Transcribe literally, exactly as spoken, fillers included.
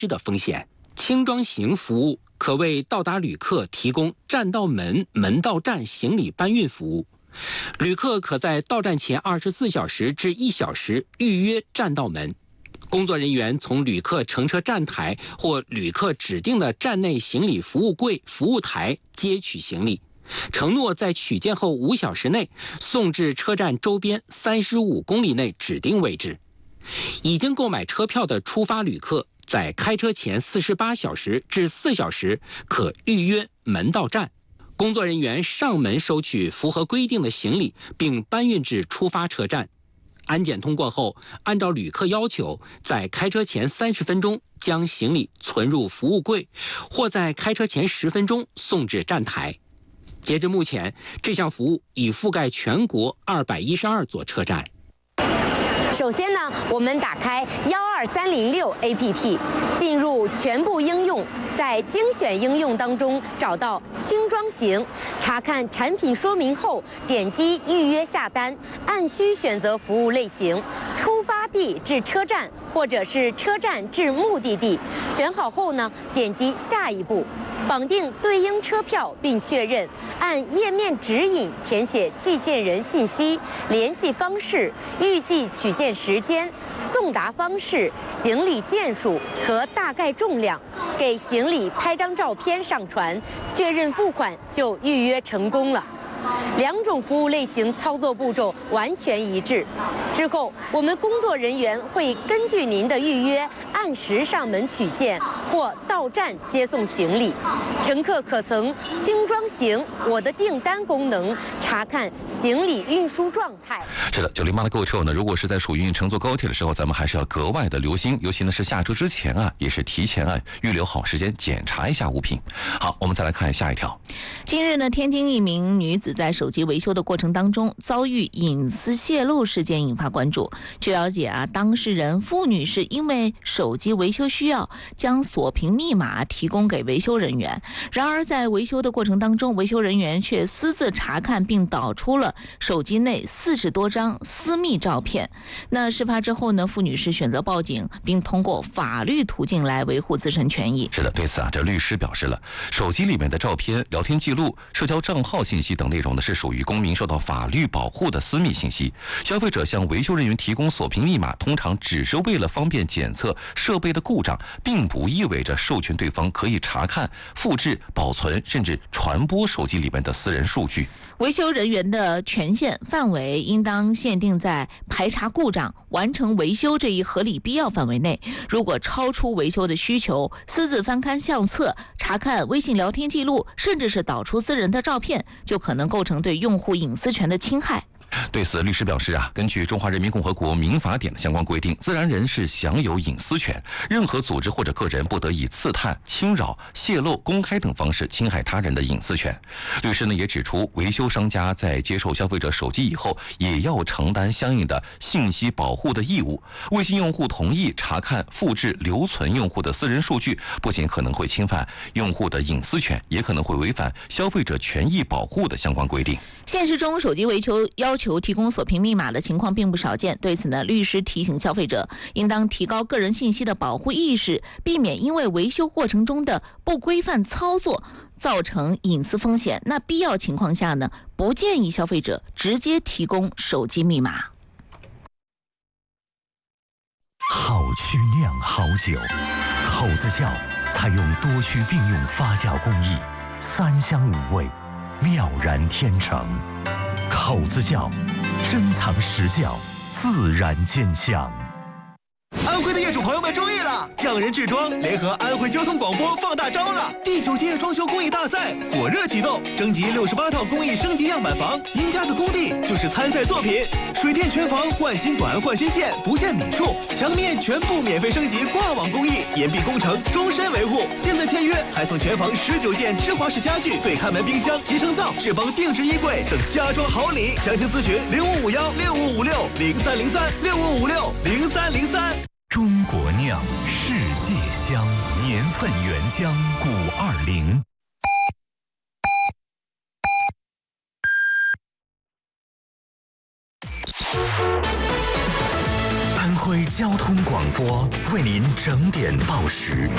的风险。轻装行服务可为到达旅客提供站到门、门到站行李搬运服务。旅客可在到站前二十四小时至一小时预约站到门，工作人员从旅客乘车站台或旅客指定的站内行李服务柜、服务台接取行李，承诺在取件后五小时内送至车站周边三十五公里内指定位置。已经购买车票的出发旅客，在开车前四十八小时至四小时可预约门到站。工作人员上门收取符合规定的行李，并搬运至出发车站。安检通过后，按照旅客要求，在开车前三十分钟将行李存入服务柜，或在开车前十分钟送至站台。截至目前，这项服务已覆盖全国二百一十二座车站。 首先呢，我们打开幺二三零六 A P P， 进入全部应用，在精选应用当中找到轻装行，查看产品说明后，点击预约下单，按需选择服务类型，出发地至车站或者是车站至目的地，选好后呢，点击下一步，绑定对应车票并确认，按页面指引填写寄件人信息、联系方式、预计取件时间、送达方式、行李件数和大概重量，给行李拍张照片上传，确认付款就预约成功了。两种服务类型操作步骤完全一致。之后，我们工作人员会根据您的预约，按时上门取件或到站接送行李。乘客可曾轻装行我的订单功能，查看行李运输状态。 是的，九零八的购车呢，如果是在属于乘坐高铁的时候，咱们还是要格外的留心，尤其呢是下车之前啊，也是提前啊预留好时间检查一下物品。好，我们再来看下一条。 近日呢，天津一名女子在手机维修的过程当中遭遇隐私泄露事件，引发关注。据了解啊，当事人付女士因为手机维修需要，将锁屏密码提供给维修人员。然而在维修的过程当中，维修人员却私自查看并导出了手机内四十多张私密照片。那事发之后呢，付女士选择报警，并通过法律途径来维护自身权益。 是的，对此啊，这律师表示了，手机里面的照片、聊天记录、社交账号信息等内容呢，是属于公民受到法律保护的私密信息。消费者向维修人员提供锁屏密码，通常只是为了方便检测设备的故障，并不意味着授权对方可以查看、复制、保存甚至传播手机里面的私人数据。 维修人员的权限范围应当限定在排查故障、完成维修这一合理必要范围内。如果超出维修的需求，私自翻看相册、查看微信聊天记录，甚至是导出私人的照片，就可能构成对用户隐私权的侵害。 对此，律师表示啊，根据《中华人民共和国民法典》的相关规定，自然人是享有隐私权，任何组织或者个人不得以刺探、侵扰、泄露、公开等方式侵害他人的隐私权。律师呢也指出，维修商家在接受消费者手机以后，也要承担相应的信息保护的义务。微信用户同意查看、复制、留存用户的私人数据，不仅可能会侵犯用户的隐私权，也可能会违反消费者权益保护的相关规定。 现实中，手机维修要求提供锁屏密码的情况并不少见。对此呢，律师提醒消费者应当提高个人信息的保护意识，避免因为维修过程中的不规范操作造成隐私风险。那必要情况下呢，不建议消费者直接提供手机密码。 好曲酿好酒，口子窖采用多区并用发酵工艺，三香五味，妙然天成。口子窖，珍藏实窖，自然见香。 安徽的业主朋友们注意了，匠人制装联合安徽交通广播放大招了！第九届装修工艺大赛火热启动，征集六十八套工艺升级样板房，您家的工地就是参赛作品。水电全房换新管换新线，不限米数，墙面全部免费升级挂网工艺，岩壁工程终身维护。现在签约还送全房十九件芝华士家具、对看门冰箱、集成灶、智邦定制衣柜等家装好礼。详情咨询零五五幺六五五六零三零三六五五六零三零三。 中国酿，世界香，年份原浆古二零。安徽交通广播为您整点报时。